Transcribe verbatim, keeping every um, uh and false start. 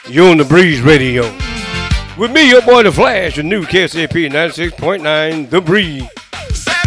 You're on the Breeze Radio. With me, your boy The Flash, the new K S A P ninety-six point nine, The Breeze.